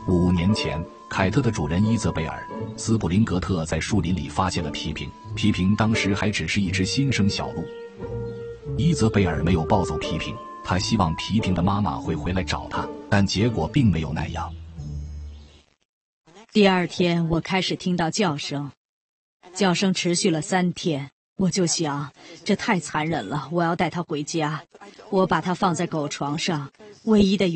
5年前，凯特的主人伊泽贝尔·斯普林格特在树林里发现了皮平，皮平当时还只是一只新生小鹿。伊泽贝尔没有抱走皮平，他希望皮平的妈妈会回来找他，但结果并没有那样。 第二天，我开始听到叫声，叫声持续了3天。我就想，这太残忍了，我要带他回家。我把他放在狗床上，唯一的